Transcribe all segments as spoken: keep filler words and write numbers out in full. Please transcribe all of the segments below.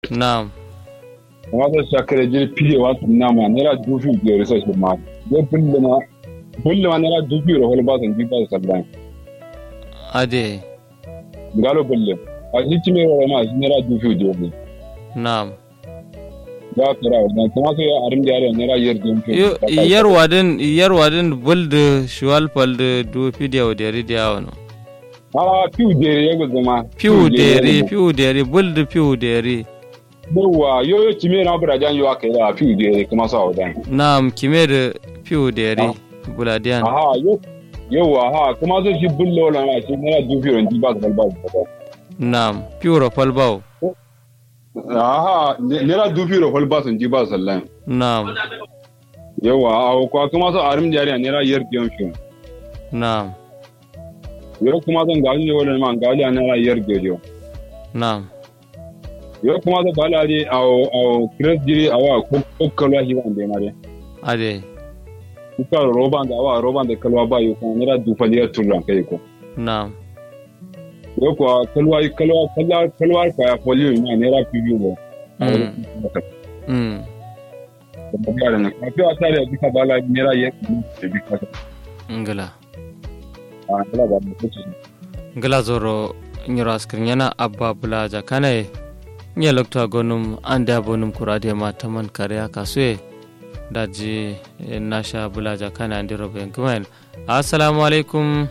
Naam. Wata shakare jiri pide wasu nama nera dufi biyar sai su ma. Zai bulle ma bulle ma nera dufi biyar wani ba san ji ba su sabban. Ade. Galo bulle. A ji cime wa ma shi nera dufi biyar ne. Naam. Ba kira wannan kuma sai arin da yare nera yar dufi. Yo yar wadin yar wadin bulde shuwal palde dufi da deri da wano. Ah piu deri ya guzuma. Piu deri piu deri bulde piu deri. Yawa yo yo cime na bura jan yo aka da piu deri kuma sa wadan. Naam kime da piu deri buladiyan. Aha yo yawa ha kuma zai shi bulle wala ma shi nera dufi ran ji ba su balba. Naam piu ro palbao. Aha nera dufi ro falba sun ji ba sallan. Naam. Yawa a kwa kuma sa arim jariya nera yar giyon shi. Naam. Yo kuma zan gaji ne wala man gaji nera yar giyo. Naam. Yo kuma da balari a a kres jiri awa ko kalwa hi wande mare. Ade. Kuka roban da awa roban da kalwa ba yo kuma nera dufa liyar turan kai ko. Naam. Yo kwa kalwa kalwa kalwa kalwa ka ya folio ina nera pibiyo ba. Mm. Mm. Da bagara na ka ta da duka bala nera yar da bika. Ngala. Ah kala ba mu kuci. Ngala zoro nyoro askrinyana abba bulaja kane nye lokta gonum ande abonum kurade ma taman kare akaswe daji nasha bulaja kane ande robe ngmen. Assalamu alaikum.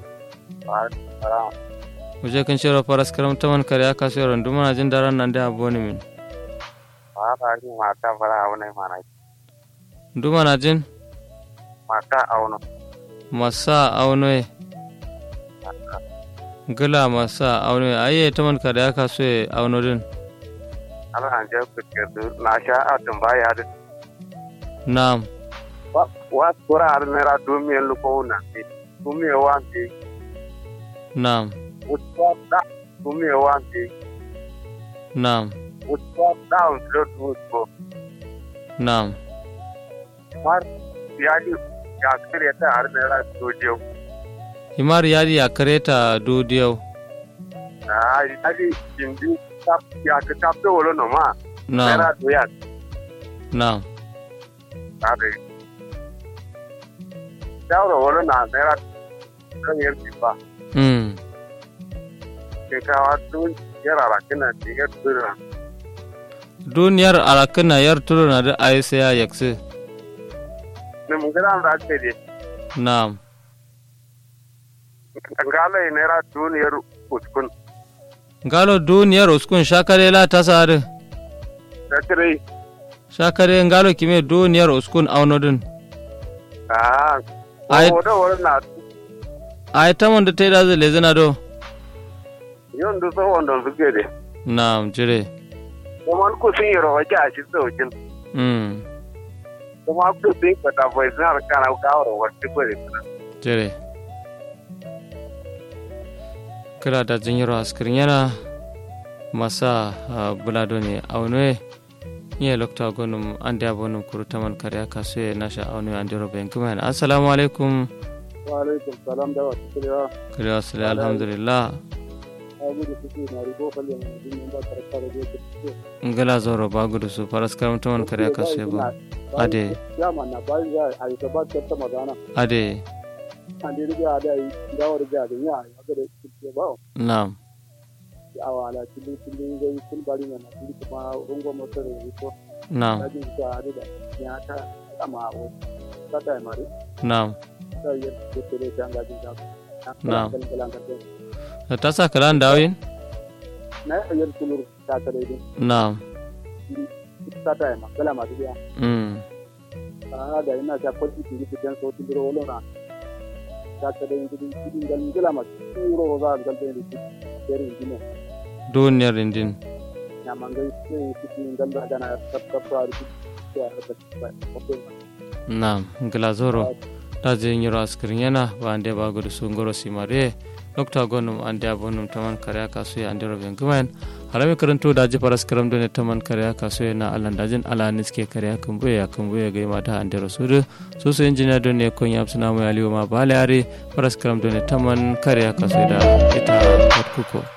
Uje kan shiro paras karam taman kare akaswe ronduma na jin daran ande aboni min. Ah bari mata fara awne mana. Nduma na jin Mata awno. masa awno gala masa awno aye taman kare akaswe awno din. Ala anje kukedu nasha atum baya de. Naam. Wa wa tura ar mera dumi luko na. Dumi wanti. Naam. Utwa da dumi wanti. Naam. Utwa down float utbo. Naam. Mar yadi ya kreta ar mera studio. Himar yadi ya kareta dudiyau. Ah yadi indi tap ya tap to wolo no ma. Naam. Mera doya. Naam. Ade. Dauro wolo na mera kan yer tipa. Mm. Ke ka watu yara rakina tiga tura. Duniyar arakana yar turu na da aise ya yakse. Ne mungkiran rakte de. Naam. Ngala inera duniyar uskun. Ngalo duniyar uskun shakare la tasare. Sakre. Shakare ngalo kime duniyar uskun aunodin. Ah. Ai- Oda wala na. Ai tamon da taida zai lezina do. Yon du so wondon sugede. Naam jire. Kuma ku sun yoro waje a shi saukin. Mm. Kuma ku sun kwata voice na kana kawo wata gore. Jire. Kira da jinyaro askirin yana masa uh, bulado ne aunwe. Nye lokta gonum ande abonum kuru taman kare akaswe nasha aunwe ande robe ngmen. Assalamu alaikum. Wa alaikum salam da wata kiriya. Kira wasale alhamdulillah. Abu da suke na rigo kalle na din ba karkar da ke. Ngala zoro bagudu su paras karam taman kare akaswe ba. Ade. Ya manna ba ya ai ta ba ta magana. Ade. Ande riga da yi dawo riga da ya ya ga da ke ba. Naam. Awala cikin cikin gari kun bari na cikin kuma rungo motar rito. Naam. Rajin ta da ya ta sama o ta da mari. Naam. Sai ya ce tere ta ga jin ta. Naam. Ta sa kalan dawin? Na yar kulur ta ta dai. Naam. Ta ta ma kala ma biya. Mm. Ah da ina ta kwati ki fitan so tin ro lona. Ta ta dai cikin cikin galin kala ma turo za ga galin ki. Tere dine. Duniyar indin. Ya mangai sai cikin galda gana ta ta fara ki ya ta ta. Naam. Ngala zoro. Ta jinyaro askirin yana ba ande bagudu su ngoro simare. Lokta gonum ande abonum taman kare akaswe ande robe ngmen. Harami karanto daji paras karam done taman kare akaswe na alan dajin ala niske kare akumbuye akumbuye ga mata ande rasudu. So so engineer done kon yapsuna mo aliyo ma balare paras karam done taman kare akaswe da ita patkuko.